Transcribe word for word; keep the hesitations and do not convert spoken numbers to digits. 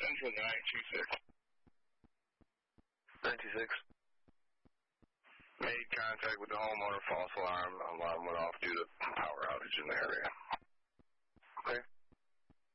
Central nine two six. nine two six. Made contact with the homeowner, false alarm. Alarm went off due to power outage in the area.